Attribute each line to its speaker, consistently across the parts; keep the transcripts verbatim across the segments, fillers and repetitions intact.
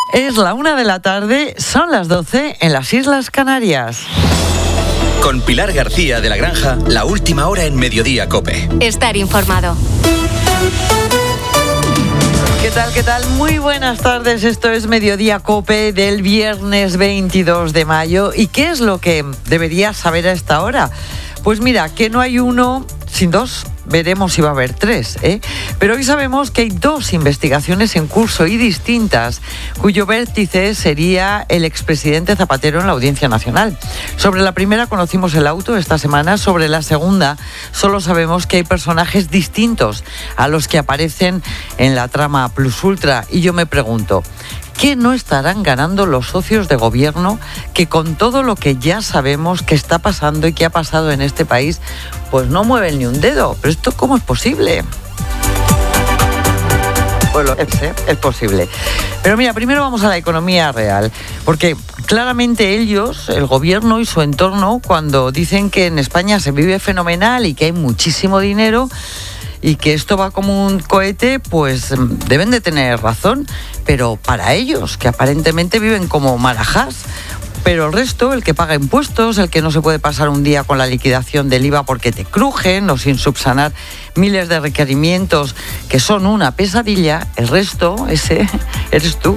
Speaker 1: Es la una de la tarde, son las doce en las Islas Canarias.
Speaker 2: Con Pilar García de la Granja, la última hora en Mediodía COPE.
Speaker 3: Estar informado.
Speaker 1: ¿Qué tal, qué tal? Muy buenas tardes, esto es Mediodía COPE del viernes veintidós de mayo. ¿Y qué es lo que deberías saber a esta hora? Pues mira, que no hay uno sin dos. Veremos si va a haber tres, ¿eh? Pero hoy sabemos que hay dos investigaciones en curso y distintas, cuyo vértice sería el expresidente Zapatero en la Audiencia Nacional. Sobre la primera conocimos el auto esta semana, sobre la segunda solo sabemos que hay personajes distintos a los que aparecen en la trama Plus Ultra. Y yo me pregunto, ¿qué no estarán ganando los socios de gobierno que con todo lo que ya sabemos que está pasando y que ha pasado en este país, pues no mueven ni un dedo? ¿Pero esto cómo es posible? Bueno, es, ¿eh? es posible. Pero mira, primero vamos a la economía real, porque claramente ellos, el gobierno y su entorno, cuando dicen que en España se vive fenomenal y que hay muchísimo dinero y que esto va como un cohete, pues deben de tener razón, pero para ellos, que aparentemente viven como marajás. Pero el resto, el que paga impuestos, el que no se puede pasar un día con la liquidación del I V A porque te crujen o sin subsanar miles de requerimientos que son una pesadilla, el resto, ese, eres tú.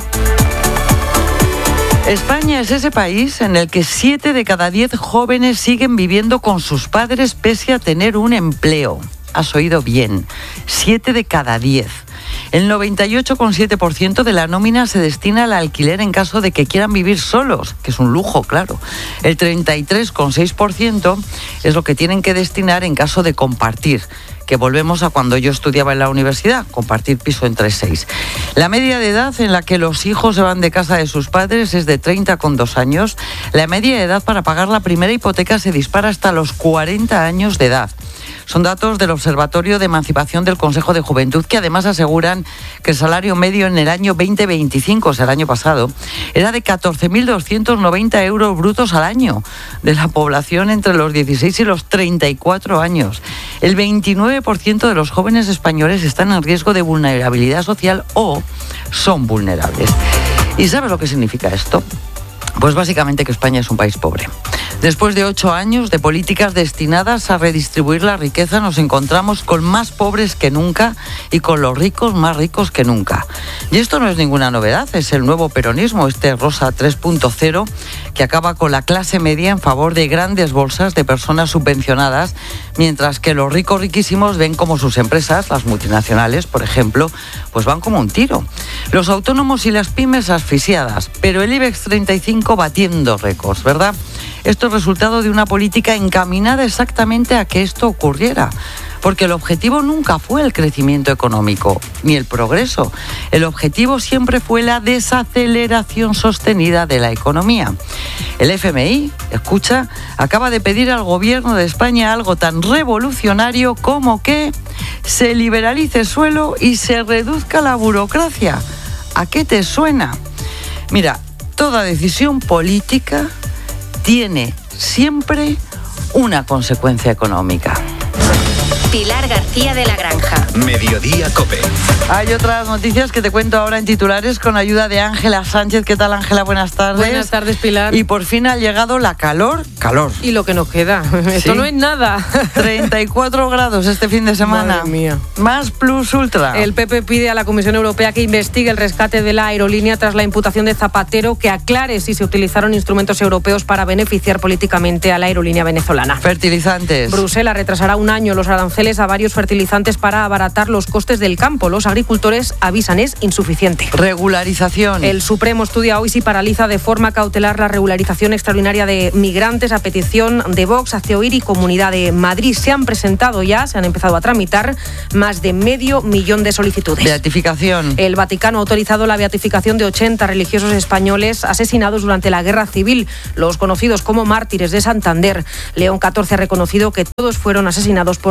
Speaker 1: España es ese país en el que siete de cada diez jóvenes siguen viviendo con sus padres pese a tener un empleo. Has oído bien, siete de cada diez. El noventa y ocho coma siete por ciento de la nómina se destina al alquiler en caso de que quieran vivir solos, que es un lujo, claro. El treinta y tres coma seis por ciento es lo que tienen que destinar en caso de compartir, que volvemos a cuando yo estudiaba en la universidad, compartir piso entre seis. La media de edad en la que los hijos se van de casa de sus padres es de treinta coma dos años. La media de edad para pagar la primera hipoteca se dispara hasta los cuarenta años de edad. Son datos del Observatorio de Emancipación del Consejo de Juventud, que además aseguran que el salario medio en el año veinte veinticinco, o sea, el año pasado, era de catorce mil doscientos noventa euros brutos al año de la población entre los dieciséis y los treinta y cuatro años. El veintinueve por ciento de los jóvenes españoles están en riesgo de vulnerabilidad social o son vulnerables. ¿Y sabes lo que significa esto? Pues básicamente que España es un país pobre. Después de ocho años de políticas destinadas a redistribuir la riqueza, nos encontramos con más pobres que nunca y con los ricos más ricos que nunca. Y esto no es ninguna novedad, es el nuevo peronismo, este Rosa tres punto cero, que acaba con la clase media en favor de grandes bolsas de personas subvencionadas, mientras que los ricos riquísimos ven como sus empresas, las multinacionales, por ejemplo, pues van como un tiro. Los autónomos y las pymes asfixiadas, pero el IBEX treinta y cinco batiendo récords, ¿verdad? Esto es resultado de una política encaminada exactamente a que esto ocurriera, porque el objetivo nunca fue el crecimiento económico, ni el progreso. El objetivo siempre fue la desaceleración sostenida de la economía. El F M I, escucha, acaba de pedir al gobierno de España algo tan revolucionario como que se liberalice suelo y se reduzca la burocracia. ¿A qué te suena? Mira, toda decisión política tiene siempre una consecuencia económica.
Speaker 3: Pilar García de la Granja.
Speaker 2: Mediodía COPE.
Speaker 1: Hay otras noticias que te cuento ahora en titulares con ayuda de Ángela Sánchez. ¿Qué tal, Ángela? Buenas tardes.
Speaker 4: Buenas tardes, Pilar.
Speaker 1: Y por fin ha llegado la calor. Calor.
Speaker 4: Y lo que nos queda. ¿Sí? Esto no es nada.
Speaker 1: treinta y cuatro grados este fin de semana.
Speaker 4: Madre mía.
Speaker 1: Más Plus Ultra.
Speaker 4: El P P pide a la Comisión Europea que investigue el rescate de la aerolínea tras la imputación de Zapatero, que aclare si se utilizaron instrumentos europeos para beneficiar políticamente a la aerolínea venezolana.
Speaker 1: Fertilizantes.
Speaker 4: Bruselas retrasará un año los aranceles a varios fertilizantes para abaratar los costes del campo. Los agricultores avisan es insuficiente.
Speaker 1: Regularización.
Speaker 4: El Supremo estudia hoy si paraliza de forma cautelar la regularización extraordinaria de migrantes a petición de Vox, Hace-Oír y Comunidad de Madrid. Se han presentado ya, se han empezado a tramitar más de medio millón de solicitudes.
Speaker 1: Beatificación.
Speaker 4: El Vaticano ha autorizado la beatificación de ochenta religiosos españoles asesinados durante la Guerra Civil, los conocidos como mártires de Santander. León catorce ha reconocido que todos fueron asesinados por odio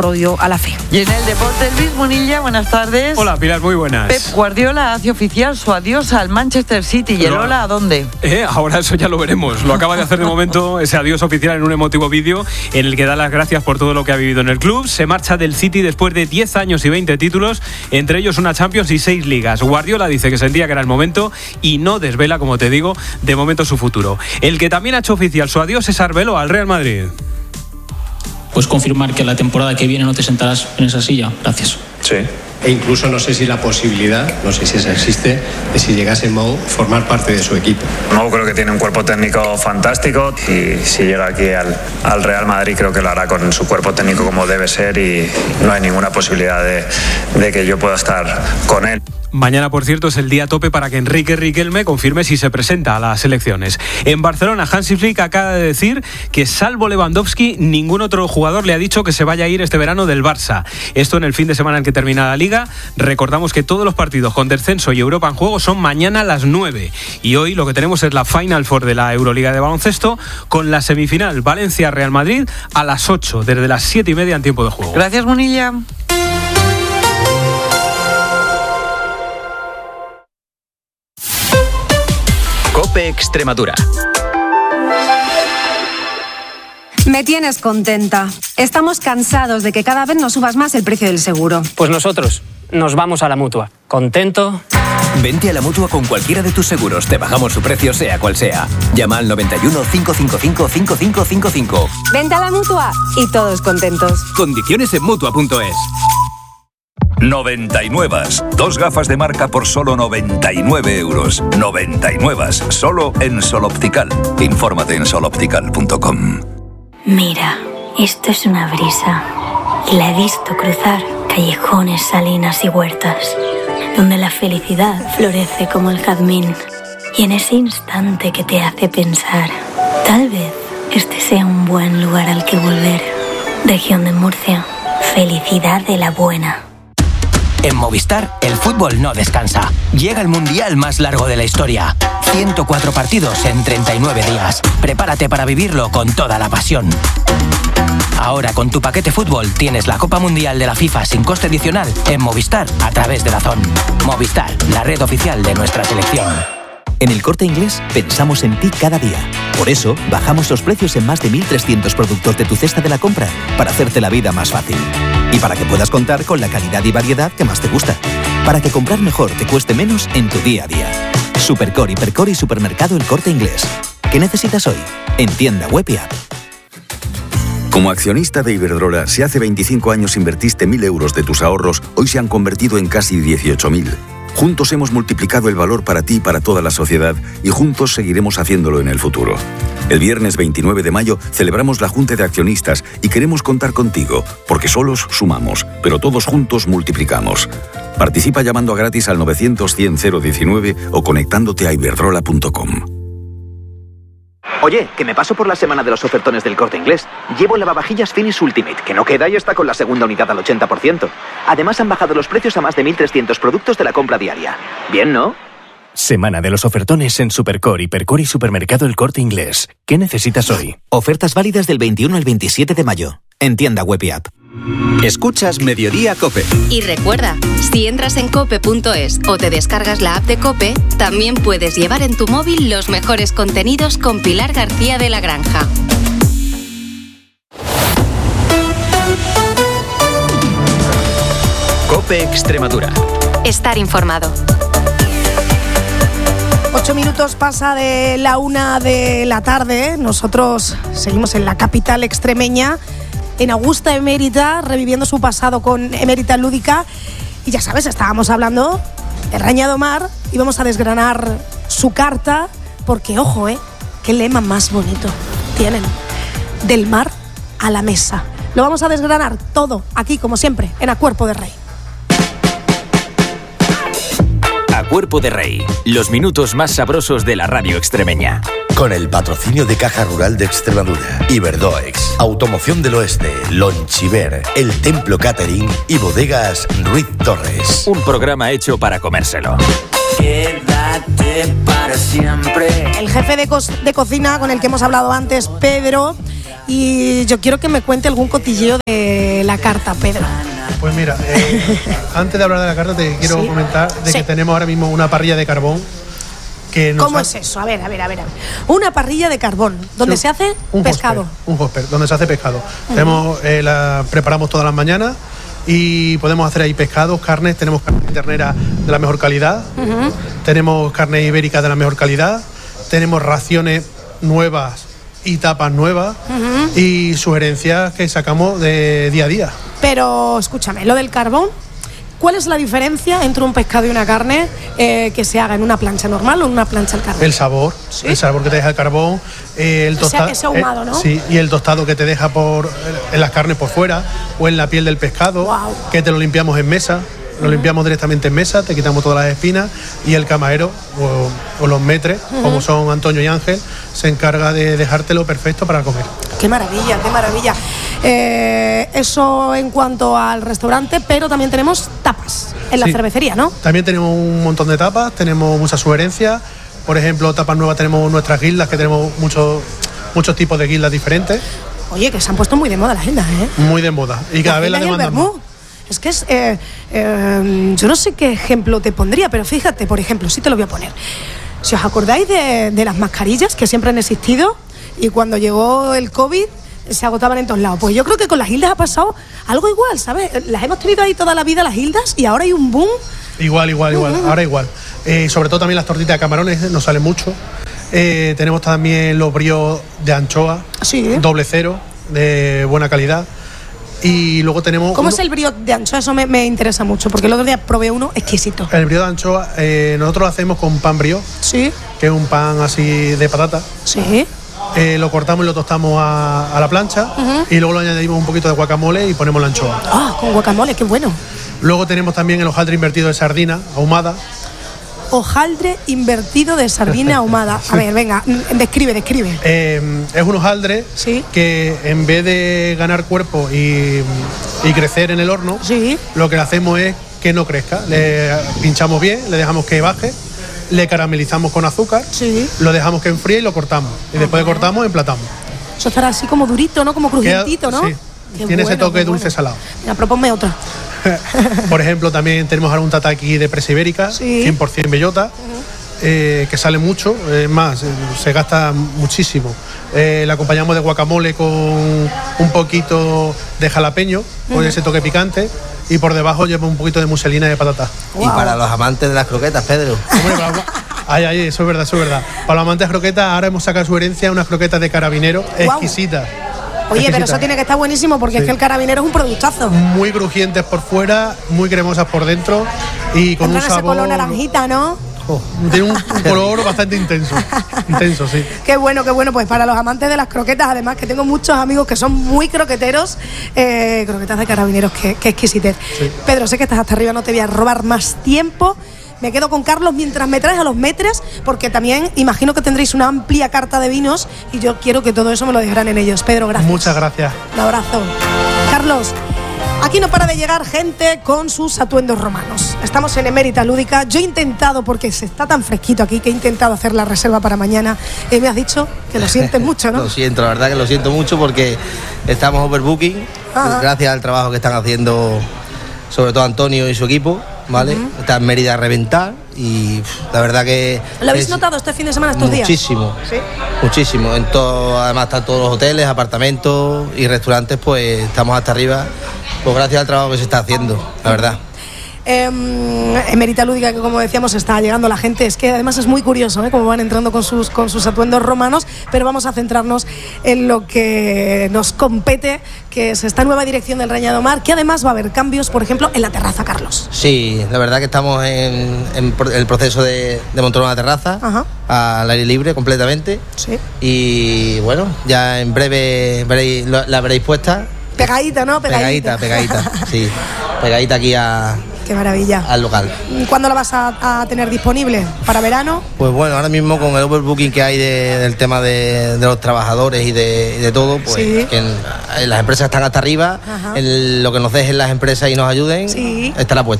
Speaker 4: a la fe.
Speaker 1: Y en el deporte, Luis Munilla, buenas tardes.
Speaker 5: Hola, Pilar, muy buenas.
Speaker 1: Pep Guardiola hace oficial su adiós al Manchester City. ¿Y el hola a dónde?
Speaker 5: Eh, ahora eso ya lo veremos. Lo acaba de hacer de momento ese adiós oficial en un emotivo vídeo en el que da las gracias por todo lo que ha vivido en el club. Se marcha del City después de diez años y veinte títulos, entre ellos una Champions y seis ligas. Guardiola dice que sentía que era el momento y no desvela, como te digo, de momento su futuro. El que también ha hecho oficial su adiós es Arbeloa al Real Madrid.
Speaker 6: ¿Puedes confirmar que la temporada que viene no te sentarás en esa silla? Gracias.
Speaker 7: Sí. E incluso no sé si la posibilidad, no sé si esa existe, de si llegase Mou formar parte de su equipo.
Speaker 8: Mou creo que tiene un cuerpo técnico fantástico y si llega aquí al, al Real Madrid creo que lo hará con su cuerpo técnico como debe ser y no hay ninguna posibilidad de, de que yo pueda estar con él.
Speaker 5: Mañana, por cierto, es el día tope para que Enrique Riquelme confirme si se presenta a las elecciones. En Barcelona, Hansi Flick acaba de decir que, salvo Lewandowski, ningún otro jugador le ha dicho que se vaya a ir este verano del Barça. Esto en el fin de semana en que termina la Liga. Recordamos que todos los partidos con descenso y Europa en juego son mañana a las nueve. Y hoy lo que tenemos es la Final Four de la Euroliga de baloncesto con la semifinal Valencia-Real Madrid a las ocho, desde las siete y media en tiempo de juego.
Speaker 1: Gracias, Munilla.
Speaker 2: COPE Extremadura.
Speaker 9: Me tienes contenta. Estamos cansados de que cada vez nos subas más el precio del seguro.
Speaker 10: Pues nosotros nos vamos a la Mutua. ¿Contento?
Speaker 11: Vente a la Mutua con cualquiera de tus seguros. Te bajamos su precio sea cual sea. Llama al noventa y uno, cinco cinco cinco, cinco cinco cinco cinco.
Speaker 9: Vente a la Mutua y todos contentos.
Speaker 11: Condiciones en Mutua punto es.
Speaker 12: noventa y nueve. Dos gafas de marca por solo noventa y nueve euros. noventa y nueve. Solo en Sol Optical. Infórmate en sol optical punto com.
Speaker 13: Mira, esto es una brisa. Y la he visto cruzar callejones, salinas y huertas, donde la felicidad florece como el jazmín. Y en ese instante que te hace pensar, tal vez este sea un buen lugar al que volver. Región de Murcia. Felicidad de la buena.
Speaker 14: En Movistar, el fútbol no descansa. Llega el mundial más largo de la historia. ciento cuatro partidos en treinta y nueve días. Prepárate para vivirlo con toda la pasión. Ahora, con tu paquete fútbol, tienes la Copa Mundial de la FIFA sin coste adicional en Movistar a través de DAZN. Movistar, la red oficial de nuestra selección.
Speaker 15: En El Corte Inglés pensamos en ti cada día. Por eso, bajamos los precios en más de mil trescientos productos de tu cesta de la compra para hacerte la vida más fácil. Y para que puedas contar con la calidad y variedad que más te gusta. Para que comprar mejor te cueste menos en tu día a día. Supercore, Hipercore y Supermercado El Corte Inglés. ¿Qué necesitas hoy? En tienda web y app.
Speaker 16: Como accionista de Iberdrola, si hace veinticinco años invertiste mil euros de tus ahorros, hoy se han convertido en casi dieciocho mil. Juntos hemos multiplicado el valor para ti y para toda la sociedad y juntos seguiremos haciéndolo en el futuro. El viernes veintinueve de mayo celebramos la Junta de Accionistas y queremos contar contigo, porque solos sumamos, pero todos juntos multiplicamos. Participa llamando a gratis al novecientos, cien, cero diecinueve o conectándote a iberdrola punto com.
Speaker 17: Oye, que me paso por la semana de los ofertones del Corte Inglés. Llevo lavavajillas Finish Ultimate, que no queda y está con la segunda unidad al ochenta por ciento. Además han bajado los precios a más de mil trescientos productos de la compra diaria. Bien, ¿no?
Speaker 18: Semana de los ofertones en Supercore, Hipercore y Supermercado El Corte Inglés. ¿Qué necesitas hoy?
Speaker 15: Ofertas válidas del veintiuno al veintisiete de mayo. En tienda web y app.
Speaker 2: Escuchas Mediodía COPE.
Speaker 3: Y recuerda, si entras en cope punto es o te descargas la app de COPE, también puedes llevar en tu móvil los mejores contenidos con Pilar García de la Granja.
Speaker 2: COPE Extremadura.
Speaker 3: Estar informado.
Speaker 4: Ocho minutos pasa de la una de la tarde. Nosotros seguimos en la capital extremeña, en Augusta Emérita, reviviendo su pasado con Emérita Lúdica. Y ya sabes, estábamos hablando de Rañado Mar y vamos a desgranar su carta, porque, ojo, ¿eh? Qué lema más bonito tienen. Del mar a la mesa. Lo vamos a desgranar todo aquí, como siempre, en A Cuerpo de Rey.
Speaker 11: A Cuerpo de Rey, los minutos más sabrosos de la radio extremeña.
Speaker 19: Con el patrocinio de Caja Rural de Extremadura, Iberdoex, Automoción del Oeste, Lonchiver, El Templo Catering y Bodegas Ruiz Torres.
Speaker 11: Un programa hecho para comérselo.
Speaker 4: Quédate para siempre. El jefe de, co- de cocina con el que hemos hablado antes, Pedro, y yo quiero que me cuente algún cotilleo de la
Speaker 20: la carta, Pedro?
Speaker 21: Pues mira, eh, antes de hablar de la carta te quiero ¿Sí? comentar de sí. que tenemos ahora mismo una parrilla de carbón. Que
Speaker 20: ¿Cómo
Speaker 21: ha...
Speaker 20: es eso? A ver, a ver, a ver. A ver. Una parrilla de carbón, donde sí, se hace un pescado.
Speaker 21: Hosper, un hosper, donde se hace pescado. Uh-huh. Tenemos, eh, la preparamos todas las mañanas y podemos hacer ahí pescados, carnes. Tenemos carne de ternera de la mejor calidad. Uh-huh. Tenemos carne ibérica de la mejor calidad. Tenemos raciones nuevas y tapas nuevas. Uh-huh. Y sugerencias que sacamos de día a día.
Speaker 20: Pero escúchame, lo del carbón, ¿cuál es la diferencia entre un pescado y una carne eh, que se haga en una plancha normal o en una plancha al carbón?
Speaker 21: El sabor, ¿sí? El sabor que te deja el carbón, eh, el tostado,
Speaker 20: o sea, ese ahumado, ¿no?
Speaker 21: Eh, sí, y el tostado que te deja por en las carnes por fuera o en la piel del pescado, wow. que te lo limpiamos en mesa. Lo limpiamos directamente en mesa, te quitamos todas las espinas y el camarero o, o los metres, uh-huh. como son Antonio y Ángel, se encarga de dejártelo perfecto para comer.
Speaker 20: ¡Qué maravilla, qué maravilla! Eh, eso en cuanto al restaurante, pero también tenemos tapas en la sí. cervecería, ¿no?
Speaker 21: También tenemos un montón de tapas, tenemos muchas sugerencias. Por ejemplo, tapas nuevas tenemos nuestras guildas, que tenemos muchos, muchos tipos de guildas diferentes.
Speaker 20: Oye, que se han puesto muy de moda las guildas, ¿eh?
Speaker 21: Muy de moda. Y cada vez la demandan más.
Speaker 20: Es que es, eh, eh, yo no sé qué ejemplo te pondría, pero fíjate, por ejemplo, sí te lo voy a poner. Si os acordáis de, de las mascarillas que siempre han existido y cuando llegó el COVID se agotaban en todos lados, pues yo creo que con las guildas ha pasado algo igual, ¿sabes? Las hemos tenido ahí toda la vida, las guildas, y ahora hay un boom.
Speaker 21: Igual, igual, igual, uh-huh. ahora igual. Eh, sobre todo también las tortitas de camarones, eh, nos salen mucho. Eh, tenemos también los bríos de anchoa,
Speaker 20: sí.
Speaker 21: doble cero, de buena calidad. Y luego tenemos...
Speaker 20: ¿Cómo
Speaker 21: uno...
Speaker 20: es el brío de anchoa? Eso me, me interesa mucho, porque el otro día probé uno exquisito.
Speaker 21: El brío de anchoa, eh, nosotros lo hacemos con pan brío,
Speaker 20: sí.
Speaker 21: que es un pan así de patata.
Speaker 20: Sí.
Speaker 21: Eh, lo cortamos y lo tostamos a, a la plancha, uh-huh. y luego lo añadimos un poquito de guacamole y ponemos la anchoa.
Speaker 20: Ah, con guacamole, qué bueno.
Speaker 21: Luego tenemos también el hojaldre invertido de sardina ahumada.
Speaker 20: Hojaldre invertido de sardina ahumada. A ver, venga, describe, describe.
Speaker 21: Eh, es un hojaldre
Speaker 20: ¿sí?
Speaker 21: que en vez de ganar cuerpo y, y crecer en el horno,
Speaker 20: ¿sí?
Speaker 21: lo que le hacemos es que no crezca. Le pinchamos bien, le dejamos que baje, le caramelizamos con azúcar,
Speaker 20: ¿sí?
Speaker 21: lo dejamos que enfríe y lo cortamos. Y después de cortamos, emplatamos.
Speaker 20: Eso estará así como durito, ¿no? Como crujientito, ¿no?
Speaker 21: Sí. Qué Tiene bueno, ese toque dulce bueno. salado.
Speaker 20: Mira, proponme otra.
Speaker 21: Por ejemplo, también tenemos ahora un tataki de presa ibérica,
Speaker 20: sí.
Speaker 21: cien por ciento bellota, uh-huh. eh, que sale mucho, es eh, más, eh, se gasta muchísimo. Eh, le acompañamos de guacamole con un poquito de jalapeño, uh-huh. con ese toque picante, y por debajo lleva un poquito de muselina de patata.
Speaker 22: Wow. Y para los amantes de las croquetas, Pedro.
Speaker 21: Hombre, para, ay, ay, eso es verdad, eso es verdad. Para los amantes de croquetas, ahora hemos sacado su herencia unas croquetas de carabinero wow. exquisitas.
Speaker 20: Oye, exquisita. Pero eso tiene que estar buenísimo porque sí. es que el carabinero es un productazo.
Speaker 21: Muy crujientes por fuera, muy cremosas por dentro y con Tendrán un sabor...
Speaker 20: ese color naranjita, ¿no?
Speaker 21: Oh, tiene un, un color bastante intenso. Intenso, sí.
Speaker 20: Qué bueno, qué bueno. Pues para los amantes de las croquetas, además que tengo muchos amigos que son muy croqueteros, eh, croquetas de carabineros, qué, qué exquisitez. Sí. Pedro, sé que estás hasta arriba, no te voy a robar más tiempo. Me quedo con Carlos mientras me traes a los metres, porque también imagino que tendréis una amplia carta de vinos y yo quiero que todo eso me lo dejarán en ellos. Pedro, gracias.
Speaker 21: Muchas gracias.
Speaker 20: Un abrazo. Carlos, aquí no para de llegar gente con sus atuendos romanos. Estamos en Emérita Lúdica. Yo he intentado, porque se está tan fresquito aquí, que he intentado hacer la reserva para mañana. Y me has dicho que lo sientes mucho, ¿no?
Speaker 22: Lo siento, la verdad que lo siento mucho porque estamos overbooking. Ajá. Gracias al trabajo que están haciendo, sobre todo Antonio y su equipo. ¿Vale? Uh-huh. Está en Mérida a reventar y pff, la verdad que...
Speaker 20: ¿Lo habéis es, notado este fin de semana, estos
Speaker 22: muchísimo,
Speaker 20: días? Muchísimo,
Speaker 22: ¿sí? Muchísimo. En todo, además están todos los hoteles, apartamentos y restaurantes, pues estamos hasta arriba, pues gracias al trabajo que se está haciendo, la verdad.
Speaker 20: Eh, Emérita Lúdica, que como decíamos está llegando la gente, es que además es muy curioso, ¿eh? Cómo van entrando con sus, con sus atuendos romanos, pero vamos a centrarnos en lo que nos compete, que es esta nueva dirección del Reñado Mar, que además va a haber cambios, por ejemplo, en la terraza, Carlos.
Speaker 22: Sí, la verdad que estamos en, en el proceso de, de montar una terraza. Ajá. Al aire libre completamente.
Speaker 20: Sí.
Speaker 22: Y bueno, ya en breve veréis, la veréis puesta.
Speaker 20: Pegadita, ¿no?
Speaker 22: Pegadita, pegadita, pegadita sí. Pegadita aquí a...
Speaker 20: Qué maravilla.
Speaker 22: Al local.
Speaker 20: ¿Cuándo la vas a, a tener disponible? ¿Para verano?
Speaker 22: Pues bueno, ahora mismo con el overbooking que hay de, del tema de, de los trabajadores y de, de todo, pues sí. que en, en las empresas están hasta arriba, en lo que nos dejen las empresas y nos ayuden, sí. está la puesta.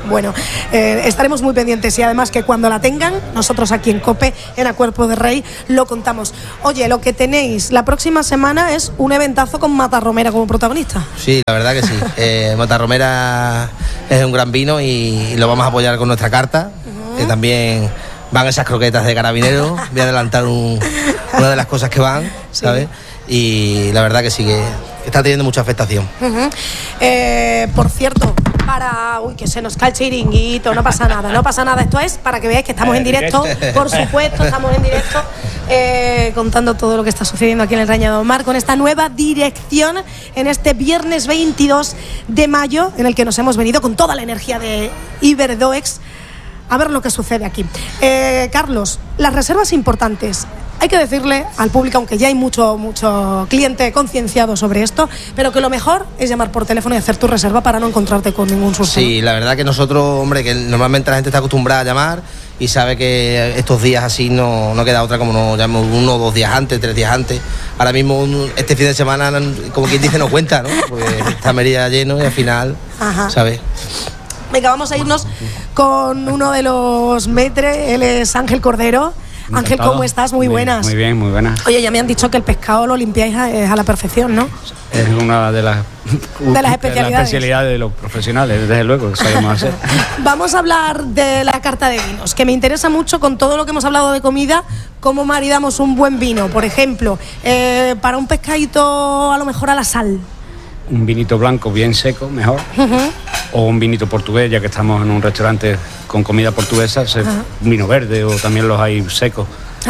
Speaker 20: Bueno, eh, estaremos muy pendientes y además que cuando la tengan, nosotros aquí en COPE, en A Cuerpo de Rey, lo contamos. Oye, lo que tenéis la próxima semana es un eventazo con Matarromera como protagonista.
Speaker 22: Sí, la verdad que sí. Eh, Matarromera es un gran vino y lo vamos a apoyar con nuestra carta, uh-huh. que también van esas croquetas de Carabineros. Voy a adelantar un, una de las cosas que van, ¿sabes? Sí. Y la verdad que sí, que está teniendo mucha afectación.
Speaker 20: Uh-huh. Eh, por cierto, para... Uy, que se nos cae el chiringuito, no pasa nada, no pasa nada. Esto es para que veáis que estamos en directo, por supuesto, estamos en directo, eh, contando todo lo que está sucediendo aquí en el Reñado Mar, con esta nueva dirección en este viernes veintidós de mayo, en el que nos hemos venido con toda la energía de Iberdoex a ver lo que sucede aquí. Eh, Carlos, las reservas importantes. Hay que decirle al público, aunque ya hay mucho, mucho cliente concienciado sobre esto, pero que lo mejor es llamar por teléfono y hacer tu reserva para no encontrarte con ningún susto.
Speaker 22: Sí, la verdad que nosotros, hombre, que normalmente la gente está acostumbrada a llamar y sabe que estos días así no, no queda otra como nos llamamos uno, dos días antes, tres días antes. Ahora mismo un, este fin de semana, como quien dice, no cuenta, ¿no? Porque está Mérida lleno y al final,
Speaker 20: Ajá.
Speaker 22: ¿sabes?
Speaker 20: Venga, vamos a irnos con uno de los metres, él es Ángel Cordero. Ángel,
Speaker 6: Encantado.
Speaker 20: ¿cómo estás? Muy, muy buenas.
Speaker 6: Muy bien, muy buenas.
Speaker 20: Oye, ya me han dicho que el pescado lo limpiáis a, a la perfección, ¿no?
Speaker 6: Es una de las,
Speaker 20: de las especialidades.
Speaker 6: De las especialidades de los profesionales, desde luego, que sabemos hacer.
Speaker 20: Vamos a hablar de la carta de vinos, que me interesa mucho con todo lo que hemos hablado de comida, cómo maridamos un buen vino. Por ejemplo, eh, para un pescadito a lo mejor a la sal.
Speaker 6: Un vinito blanco bien seco, mejor.
Speaker 20: Uh-huh.
Speaker 6: O un vinito portugués, ya que estamos en un restaurante con comida portuguesa, se, uh-huh. un vino verde o también los hay secos.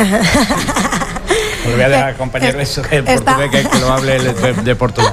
Speaker 6: Le voy a dejar al compañero eso, que el
Speaker 20: Está.
Speaker 6: portugués, que, que lo hable de, de Portugal.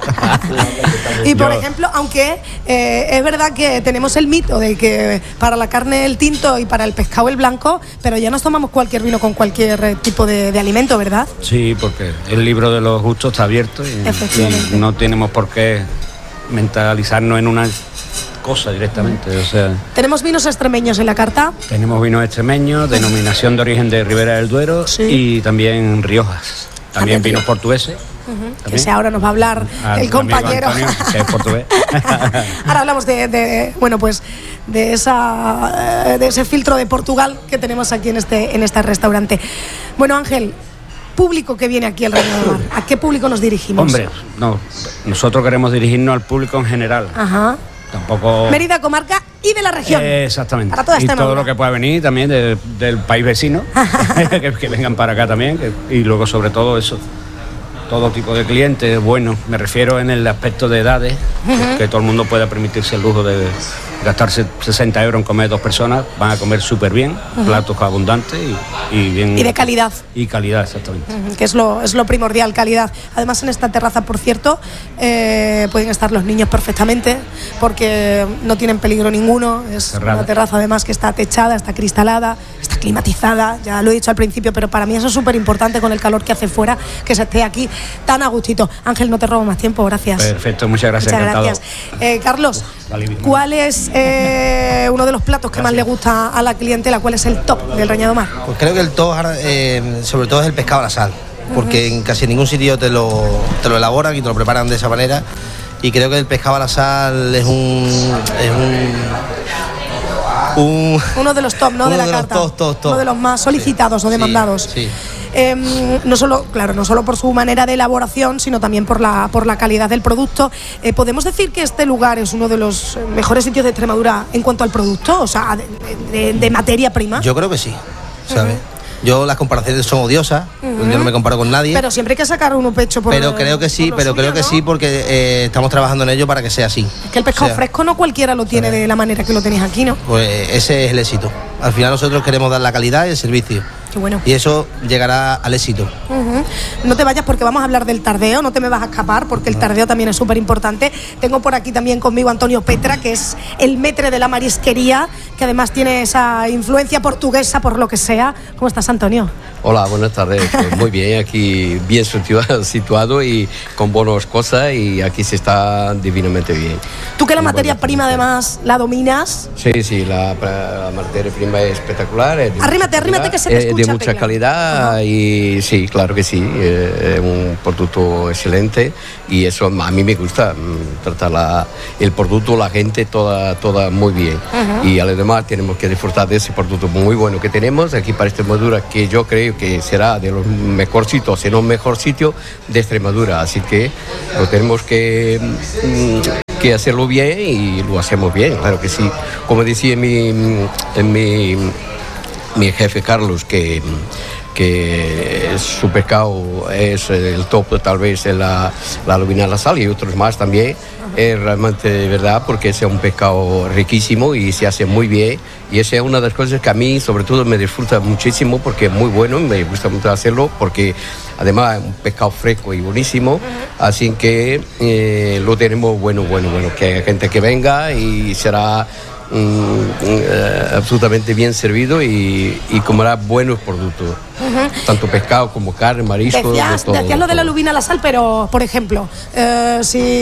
Speaker 20: Y por
Speaker 6: Yo,
Speaker 20: ejemplo, aunque eh, es verdad que tenemos el mito de que para la carne el tinto y para el pescado el blanco, pero ya nos tomamos cualquier vino con cualquier tipo de, de alimento, ¿verdad?
Speaker 6: Sí, porque el libro de los gustos está abierto y, y no tenemos por qué mentalizarnos en una cosa directamente, o sea...
Speaker 20: Tenemos vinos extremeños en la carta.
Speaker 6: Tenemos vinos extremeños, denominación de origen de Ribera del Duero, sí. Y también Riojas. También
Speaker 20: ah,
Speaker 6: vinos portugueses.
Speaker 20: Uh-huh. Que ahora nos va a hablar
Speaker 6: ah,
Speaker 20: el compañero.
Speaker 6: Antonio, que es portugués.
Speaker 20: Ahora hablamos de, de, bueno, pues de esa de ese filtro de Portugal que tenemos aquí en este, en este restaurante. Bueno, Ángel, público que viene aquí al Reñado Mar, ¿a qué público nos dirigimos?
Speaker 6: Hombre, no, nosotros queremos dirigirnos al público en general.
Speaker 20: Ajá.
Speaker 6: Tampoco...
Speaker 20: Mérida, comarca y de la región.
Speaker 6: Eh, exactamente.
Speaker 20: Para toda esta
Speaker 6: y todo
Speaker 20: novela.
Speaker 6: Lo que pueda venir también de, del país vecino, que, que vengan para acá también. Que, y luego sobre todo eso, todo tipo de clientes, bueno, me refiero en el aspecto de edades, uh-huh. que todo el mundo pueda permitirse el lujo de gastarse sesenta euros en comer dos personas, van a comer súper bien, uh-huh. platos abundantes y, y bien...
Speaker 20: Y de calidad.
Speaker 6: Y calidad, exactamente.
Speaker 20: Uh-huh, que es lo, es lo primordial, calidad. Además, en esta terraza, por cierto, eh, pueden estar los niños perfectamente, porque no tienen peligro ninguno. Es Cerrada. Una terraza, además, que está techada, está cristalada, está climatizada, ya lo he dicho al principio, pero para mí eso es súper importante con el calor que hace fuera, que se esté aquí tan a gustito. Ángel, no te robo más tiempo, gracias.
Speaker 6: Perfecto, muchas gracias.
Speaker 20: Muchas
Speaker 6: encantado.
Speaker 20: gracias. Eh, Carlos, ¿cuál es eh, uno de los platos que gracias. Más le gusta a la clientela? ¿Cuál es el top del Reñado Mar?
Speaker 22: Pues creo que el top, eh, sobre todo, es el pescado a la sal, porque uh-huh. en casi ningún sitio te lo, te lo elaboran y te lo preparan de esa manera. Y creo que el pescado a la sal es un... Es un Un,
Speaker 20: uno de los top, ¿no? De la
Speaker 22: de
Speaker 20: carta.
Speaker 22: Top, top, top.
Speaker 20: Uno de los más solicitados sí, o demandados.
Speaker 22: Sí, sí.
Speaker 20: Eh, no solo, claro, no solo por su manera de elaboración, sino también por la por la calidad del producto. Eh, ¿Podemos decir que este lugar es uno de los mejores sitios de Extremadura en cuanto al producto? O sea, de, de, de materia prima.
Speaker 22: Yo creo que sí, ¿sabes? Uh-huh. Yo las comparaciones son odiosas, uh-huh. yo no me comparo con nadie.
Speaker 20: Pero siempre hay que sacar uno pecho por
Speaker 22: Pero creo que sí, pero suyo, creo que ¿no? sí, porque eh, estamos trabajando en ello para que sea así.
Speaker 20: Es que el pescado
Speaker 22: o sea,
Speaker 20: fresco no cualquiera lo tiene de la manera que lo tenéis aquí, ¿no?
Speaker 22: Pues ese es el éxito. Al final nosotros queremos dar la calidad y el servicio.
Speaker 20: Qué bueno.
Speaker 22: Y eso llegará al éxito.
Speaker 20: Uh-huh. No te vayas porque vamos a hablar del tardeo, no te me vas a escapar porque el tardeo también es súper importante. Tengo por aquí también conmigo a Antonio Petra, que es el maître de la marisquería, que además tiene esa influencia portuguesa por lo que sea. ¿Cómo estás, Antonio?
Speaker 7: Hola, buenas tardes. Pues muy bien, aquí bien situado, situado y con buenas cosas y aquí se está divinamente bien.
Speaker 20: Tú que la materia prima además la dominas.
Speaker 7: Sí, sí, la, la materia prima es espectacular. Es
Speaker 20: arrímate, arrímate que se te escucha.
Speaker 7: de mucha calidad y sí, claro que sí, eh, es un producto excelente y eso a mí me gusta, tratar la, el producto, la gente, toda, toda muy bien. Uh-huh. Y además tenemos que disfrutar de ese producto muy bueno que tenemos aquí para Extremadura, que yo creo que será de los mejores sitios, si no mejor sitio de Extremadura, así que lo tenemos que, que hacerlo bien y lo hacemos bien, claro que sí. Como decía mi, en mi, mi jefe Carlos, que que su pescado es el top, tal vez en la, la lubina, la sal y otros más también, es realmente de verdad porque es un pescado riquísimo y se hace muy bien y esa es una de las cosas que a mí sobre todo me disfruta muchísimo porque es muy bueno y me gusta mucho hacerlo porque además es un pescado fresco y buenísimo, así que eh, lo tenemos bueno, bueno, bueno, que hay gente que venga y será Mm, uh, absolutamente bien servido y, y comerá buenos productos, uh-huh. tanto pescado como carne, marisco.
Speaker 20: Decías,
Speaker 7: de todo,
Speaker 20: decías lo de la lubina a la sal, pero por ejemplo, eh,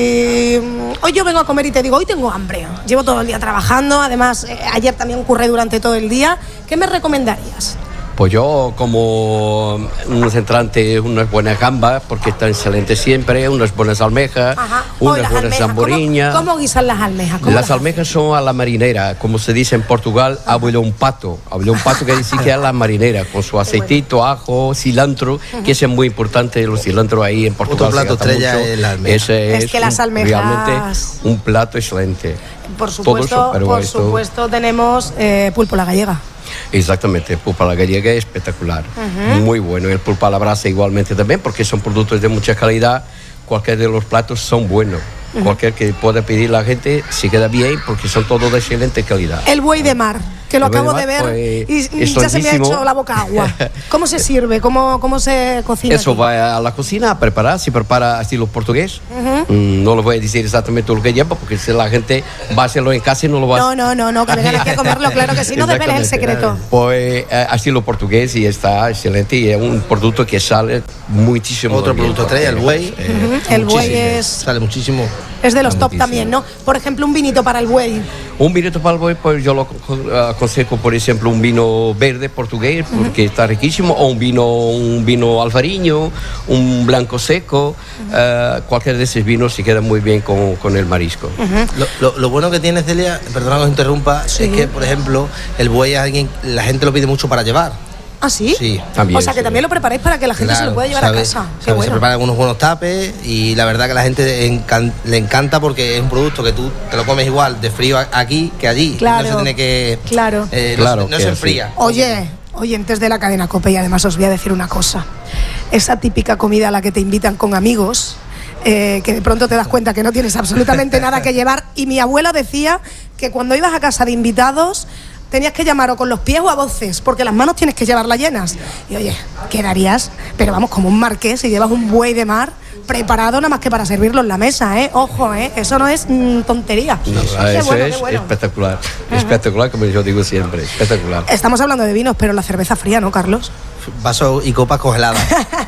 Speaker 20: si hoy yo vengo a comer y te digo, hoy tengo hambre, llevo todo el día trabajando, además eh, ayer también curré durante todo el día, ¿qué me recomendarías?
Speaker 7: Pues yo como unos entrantes, unas buenas gambas, porque están excelentes siempre, unas buenas almejas,
Speaker 20: Ajá.
Speaker 7: unas buenas zamboriñas.
Speaker 20: ¿Cómo, ¿Cómo guisan las almejas? ¿Cómo
Speaker 7: las, las almejas son a la marinera, como se dice en Portugal, abuelo pato. Abuelo pato quiere decir que es a la marinera, con su aceitito, ajo, cilantro, uh-huh. que es muy importante los cilantros ahí en Portugal.
Speaker 22: Otro plato estrella es la almeja.
Speaker 7: Ese
Speaker 20: es, es que las almejas...
Speaker 7: realmente un plato excelente.
Speaker 20: Por supuesto,
Speaker 7: eso,
Speaker 20: por
Speaker 7: esto...
Speaker 20: supuesto tenemos eh, pulpo a la gallega.
Speaker 7: Exactamente, el pulpo a la gallega es espectacular, uh-huh. muy bueno. El pulpo a la brasa igualmente también, porque son productos de mucha calidad. Cualquier de los platos son buenos. Uh-huh. Cualquier que pueda pedir la gente se queda bien porque son todos de excelente calidad.
Speaker 20: El buey de mar, que lo el acabo de, de ver pues, y ya se me ha hecho la boca agua. ¿Cómo se sirve? ¿Cómo, cómo se cocina?
Speaker 7: Eso aquí? Va a la cocina a preparar, se prepara estilo portugués. Uh-huh. mm, no lo voy a decir exactamente lo que lleva porque si la gente va a hacerlo en casa y no lo va a
Speaker 20: No, no, no, no que vengan aquí a comerlo, claro que sí, no desveles el secreto.
Speaker 7: Pues eh, estilo portugués y está excelente y es un producto que sale muchísimo.
Speaker 22: Otro
Speaker 7: bien,
Speaker 22: producto estrella, el buey.
Speaker 20: Uh-huh. El buey es...
Speaker 22: Sale muchísimo.
Speaker 20: Es de los top también, ¿no? Por ejemplo, un vinito para el buey.
Speaker 7: Un vinito para el buey, pues yo lo aconsejo, por ejemplo, un vino verde portugués, porque uh-huh. está riquísimo, o un vino, un vino alfariño, un blanco seco, uh-huh. uh, cualquier de esos vinos se queda muy bien con, con el marisco.
Speaker 22: Uh-huh. Lo, lo, lo bueno que tiene, Celia, perdona que os interrumpa, sí. es que, por ejemplo, el buey es alguien, la gente lo pide mucho para llevar.
Speaker 20: ¿Ah, sí?
Speaker 22: Sí.
Speaker 7: También,
Speaker 20: o sea, que sí. también lo preparáis para que la gente
Speaker 22: claro,
Speaker 20: se lo pueda llevar
Speaker 22: sabe,
Speaker 20: a casa. Qué
Speaker 22: sabe,
Speaker 20: bueno.
Speaker 22: Se preparan unos buenos tapes y la verdad que a la gente encan- le encanta porque es un producto que tú te lo comes igual de frío aquí que allí.
Speaker 20: Claro.
Speaker 22: No se tiene que...
Speaker 20: Claro.
Speaker 22: Eh,
Speaker 7: claro
Speaker 22: no, no se enfría.
Speaker 20: Sí. Oye, oyentes de la cadena COPE, y además os voy a decir una cosa. Esa típica comida a la que te invitan con amigos... Eh, que de pronto te das cuenta que no tienes absolutamente nada que llevar y mi abuela decía que cuando ibas a casa de invitados tenías que llamar o con los pies o a voces porque las manos tienes que llevarlas llenas y oye, quedarías, pero vamos, como un marqués y llevas un buey de mar preparado nada más que para servirlo en la mesa, ¿eh? Ojo, ¿eh? Eso no es mmm, tontería.
Speaker 7: No, eso bueno, es bueno. espectacular, uh-huh. espectacular como yo digo siempre, espectacular.
Speaker 20: Estamos hablando de vinos, pero la cerveza fría, ¿no, Carlos?
Speaker 22: Vasos y copas congeladas.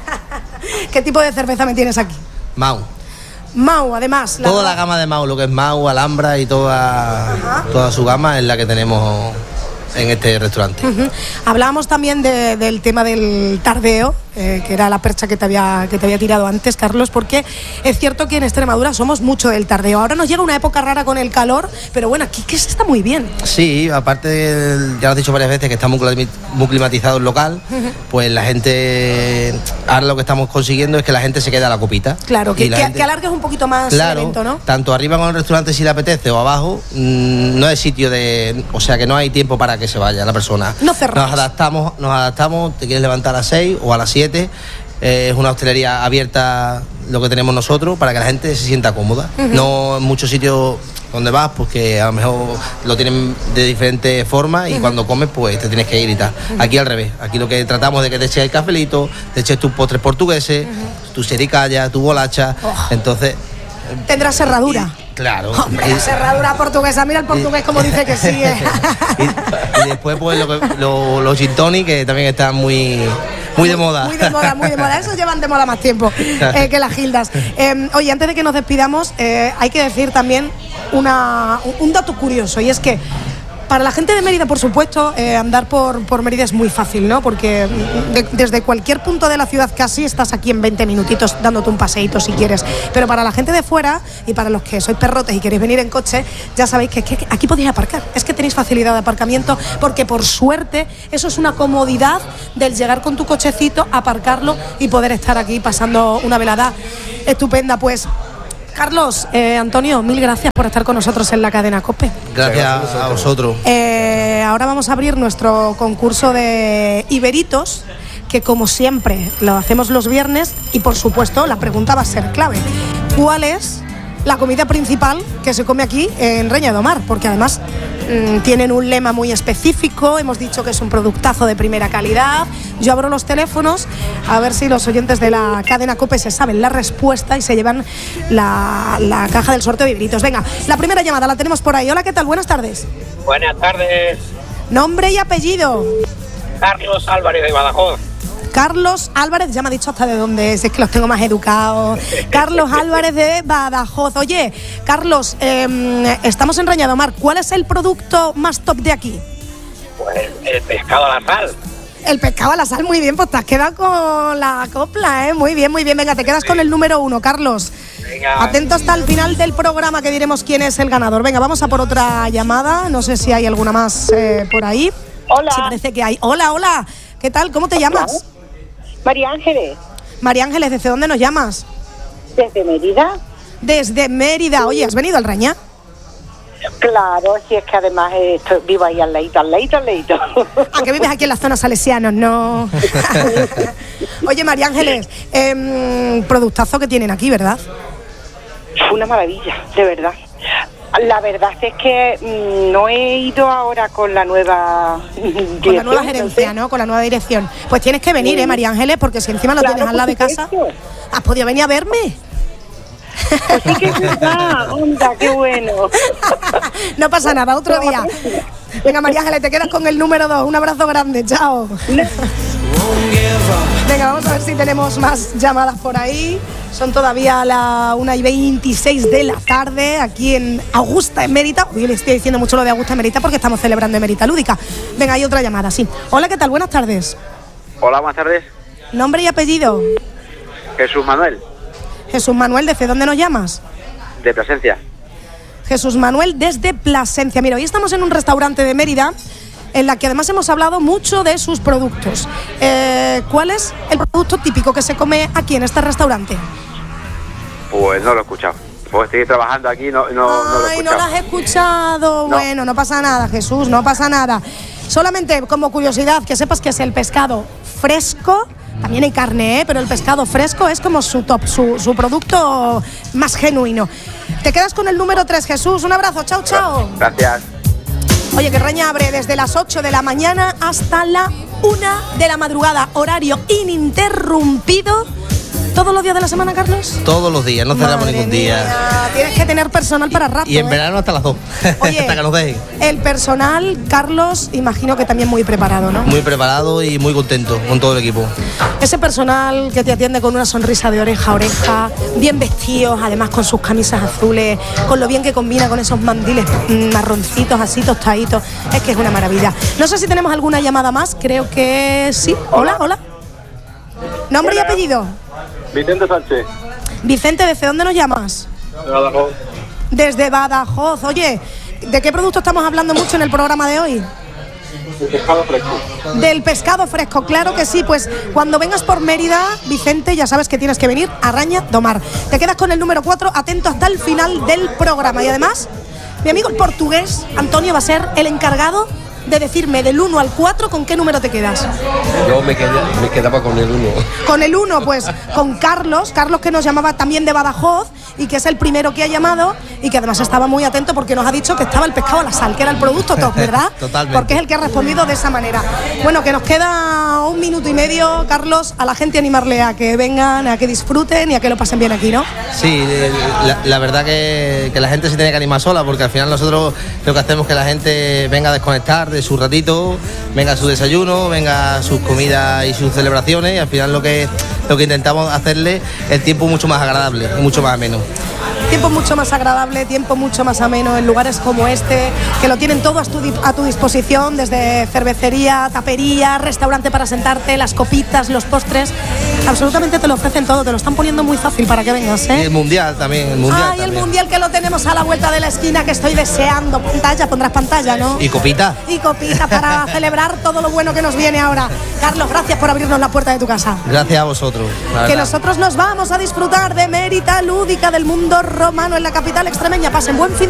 Speaker 20: ¿Qué tipo de cerveza me tienes aquí?
Speaker 22: Mau.
Speaker 20: Mau, además.
Speaker 22: La toda la gama de Mau, lo que es Mau, Alhambra y toda, toda su gama es la que tenemos en este restaurante.
Speaker 20: Uh-huh. Hablábamos también de, del tema del tardeo, eh, que era la percha que te, había, que te había tirado antes, Carlos, porque es cierto que en Extremadura somos mucho del tardeo. Ahora nos llega una época rara con el calor, pero bueno, aquí que se está muy bien.
Speaker 22: Sí, aparte, ya lo has dicho varias veces, que está muy, muy climatizado el local, uh-huh. pues la gente, ahora lo que estamos consiguiendo es que la gente se quede a la copita.
Speaker 20: Claro, que, que,
Speaker 22: gente,
Speaker 20: que alargues un poquito más
Speaker 22: claro,
Speaker 20: el evento, ¿no?
Speaker 22: Tanto arriba con el restaurante si le apetece o abajo, mmm, no es sitio de, o sea que no hay tiempo para que se vaya la persona.
Speaker 20: No cerramos.
Speaker 22: Nos adaptamos, nos adaptamos, te quieres levantar a las seis o a las siete, eh, es una hostelería abierta lo que tenemos nosotros para que la gente se sienta cómoda. Uh-huh. No en muchos sitios donde vas, porque a lo mejor lo tienen de diferentes formas y uh-huh. cuando comes pues te tienes que ir y tal. Uh-huh. Aquí al revés, aquí lo que tratamos de que te eches el cafelito, te eches tus postres portugueses, uh-huh. tu sericaya, tu bolacha, oh. entonces...
Speaker 20: Tendrás cerradura.
Speaker 22: Y, claro.
Speaker 20: Hombre, la cerradura portuguesa, mira el portugués y, como dice que sí. ¿eh?
Speaker 22: y, y después pues lo que, lo, los gin tonic, que también están muy... Muy de moda.
Speaker 20: Muy de moda, muy de moda. Esos llevan de moda más tiempo eh, que las gildas. Eh, oye, antes de que nos despidamos, eh, hay que decir también una, un dato curioso, y es que Para la gente de Mérida, por supuesto, eh, andar por, por Mérida es muy fácil, ¿no? Porque de, desde cualquier punto de la ciudad casi estás aquí en veinte minutitos dándote un paseíto si quieres. Pero para la gente de fuera y para los que sois perrotes y queréis venir en coche, ya sabéis que, que, que aquí podéis aparcar. Es que tenéis facilidad de aparcamiento porque, por suerte, eso es una comodidad del llegar con tu cochecito, aparcarlo y poder estar aquí pasando una velada estupenda. Pues Carlos, eh, Antonio, mil gracias por estar con nosotros en la cadena COPE.
Speaker 22: Gracias a vosotros.
Speaker 20: Eh, ahora vamos a abrir nuestro concurso de Iberitos, que como siempre lo hacemos los viernes y por supuesto la pregunta va a ser clave. ¿Cuál es la comida principal que se come aquí en Reña do Mar? Porque además mmm, tienen un lema muy específico, hemos dicho que es un productazo de primera calidad. Yo abro los teléfonos a ver si los oyentes de la cadena COPE se saben la respuesta y se llevan la, la caja del sorteo de Iberitos. Venga, la primera llamada la tenemos por ahí. Hola, ¿qué tal? Buenas tardes.
Speaker 5: Buenas tardes.
Speaker 20: Nombre y apellido.
Speaker 5: Carlos Álvarez de Badajoz.
Speaker 20: Carlos Álvarez, ya me ha dicho hasta de dónde es, es que los tengo más educados. Carlos Álvarez de Badajoz. Oye, Carlos, eh, estamos en Reña do Mar. ¿Cuál es el producto más top de aquí?
Speaker 5: Pues el pescado a la sal.
Speaker 20: El pescado a la sal, muy bien, pues te has quedado con la copla, ¿eh? Muy bien, muy bien. Venga, te quedas sí. con el número uno, Carlos. Venga. Atento hasta el final del programa que diremos quién es el ganador. Venga, vamos a por otra llamada. No sé si hay alguna más eh, por ahí.
Speaker 8: Hola.
Speaker 20: Sí, parece que hay. Hola, hola. ¿Qué tal? ¿Cómo te llamas?
Speaker 8: María Ángeles.
Speaker 20: María Ángeles, ¿desde dónde nos llamas?
Speaker 8: Desde Mérida.
Speaker 20: Desde Mérida. Oye, ¿has venido al Reña?
Speaker 8: Claro, si es que además estoy, vivo ahí al ladito, al ladito, al ladito.
Speaker 20: Ah, que vives aquí en la zona salesianos, no. Oye, María Ángeles, eh, productazo que tienen aquí, ¿verdad?
Speaker 8: Una maravilla, de verdad. La verdad es que mmm, no he ido ahora con la nueva dirección.
Speaker 20: Con la nueva gerencia, ¿no? Con la nueva dirección. Pues tienes que venir, ¿eh, María Ángeles? Porque si encima lo claro, tienes al lado de casa, ¿has podido venir a verme?
Speaker 8: Pues sí que es verdad, onda, qué bueno.
Speaker 20: No pasa nada, otro día. Venga, María Ángeles, te quedas con el número dos. Un abrazo grande, chao. Venga, vamos a ver si tenemos más llamadas por ahí. Son todavía la una y veintiséis de la tarde aquí en Augusta, en Mérida. Hoy le estoy diciendo mucho lo de Augusta en Mérida porque estamos celebrando en Mérida Lúdica. Venga, hay otra llamada, sí. Hola, ¿qué tal? Buenas tardes.
Speaker 5: Hola, buenas tardes.
Speaker 20: ¿Nombre y apellido?
Speaker 5: Jesús Manuel.
Speaker 20: Jesús Manuel, ¿desde dónde nos llamas?
Speaker 5: De Plasencia.
Speaker 20: Jesús Manuel desde Plasencia. Mira, hoy estamos en un restaurante de Mérida en la que además hemos hablado mucho de sus productos. Eh, ¿Cuál es el producto típico que se come aquí en este restaurante?
Speaker 5: Pues no lo he escuchado. Pues estoy trabajando aquí, no, no,
Speaker 20: Ay,
Speaker 5: no lo he escuchado.
Speaker 20: no lo has escuchado. No. Bueno, no pasa nada, Jesús, no pasa nada. Solamente como curiosidad, que sepas que es el pescado fresco. También hay carne, ¿eh? Pero el pescado fresco es como su top, su, su producto más genuino. Te quedas con el número tres, Jesús. Un abrazo, chao, chao.
Speaker 5: Gracias.
Speaker 20: Oye, que Reña abre desde las ocho de la mañana hasta la una de la madrugada. Horario ininterrumpido. ¿Todos los días de la semana, Carlos?
Speaker 22: Todos los días, no cerramos ningún día.
Speaker 20: Mía, tienes que tener personal para rato.
Speaker 22: Y en
Speaker 20: ¿eh?
Speaker 22: verano hasta las dos.
Speaker 20: Oye,
Speaker 22: hasta que nos dejen.
Speaker 20: El personal, Carlos, imagino que también muy preparado, ¿no?
Speaker 22: Muy preparado y muy contento con todo el equipo.
Speaker 20: Ese personal que te atiende con una sonrisa de oreja a oreja, bien vestidos, además con sus camisas azules, con lo bien que combina con esos mandiles marroncitos, así tostaditos. Es que es una maravilla. No sé si tenemos alguna llamada más, creo que sí. Hola, hola. ¿Nombre Hola. y apellido?
Speaker 5: Vicente Sánchez.
Speaker 20: Vicente, ¿desde dónde nos llamas?
Speaker 5: De Badajoz.
Speaker 20: Desde Badajoz. Oye, ¿de qué producto estamos hablando mucho en el programa de hoy?
Speaker 5: Del pescado fresco.
Speaker 20: Del pescado fresco, claro que sí. Pues cuando vengas por Mérida, Vicente, ya sabes que tienes que venir a Reña do Mar. Te quedas con el número cuatro, atento hasta el final del programa. Y además, mi amigo el portugués, Antonio, va a ser el encargado de decirme del uno al cuatro con qué número te quedas.
Speaker 7: Yo me, quedé, me quedaba con el uno.
Speaker 20: Con el uno, pues con Carlos, Carlos que nos llamaba también de Badajoz y que es el primero que ha llamado y que además estaba muy atento porque nos ha dicho que estaba el pescado a la sal, que era el producto top, ¿verdad?
Speaker 22: Totalmente.
Speaker 20: Porque es el que ha respondido de esa manera. Bueno, que nos queda un minuto y medio, Carlos, a la gente animarle a que vengan, a que disfruten y a que lo pasen bien aquí, ¿no?
Speaker 22: Sí, la, la verdad que, que la gente se tiene que animar sola porque al final nosotros lo que hacemos es que la gente venga a desconectar de su ratito, venga a su desayuno, venga a sus comidas y sus celebraciones y al final lo que, lo que intentamos hacerle el tiempo mucho más agradable y mucho más ameno.
Speaker 20: tiempo mucho más agradable, tiempo mucho más ameno en lugares como este, que lo tienen todo a tu, a tu disposición, desde cervecería, tapería, restaurante para sentarte, las copitas, los postres, absolutamente te lo ofrecen todo, te lo están poniendo muy fácil para que vengas, ¿eh?
Speaker 22: Y el mundial también, el mundial
Speaker 20: Ay,
Speaker 22: también.
Speaker 20: el mundial que lo tenemos a la vuelta de la esquina, que estoy deseando. Pantalla, pondrás pantalla, ¿no?
Speaker 22: Y copita.
Speaker 20: Y copita para celebrar todo lo bueno que nos viene ahora. Carlos, gracias por abrirnos la puerta de tu casa.
Speaker 22: Gracias a vosotros.
Speaker 20: Que nosotros nos vamos a disfrutar de Mérita Lúdica del mundo romano en la capital extremeña. Pasen buen fin